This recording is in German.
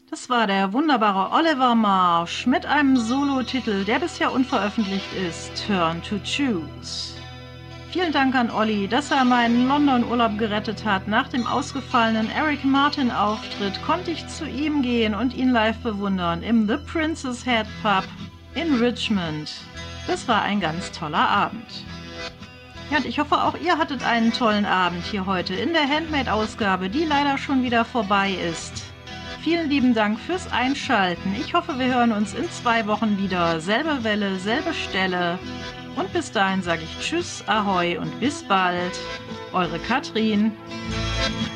Das war der wunderbare Oliver Marsh mit einem Solo-Titel, der bisher unveröffentlicht ist, Turn to Choose. Vielen Dank an Olli, dass er meinen London-Urlaub gerettet hat. Nach dem ausgefallenen Eric Martin-Auftritt konnte ich zu ihm gehen und ihn live bewundern im The Princess Head Pub in Richmond. Das war ein ganz toller Abend. Ja, und ich hoffe, auch ihr hattet einen tollen Abend hier heute in der Handmade-Ausgabe, die leider schon wieder vorbei ist. Vielen lieben Dank fürs Einschalten. Ich hoffe, wir hören uns in 2 Wochen wieder. Selbe Welle, selbe Stelle. Und bis dahin sage ich Tschüss, Ahoi und bis bald. Eure Katrin.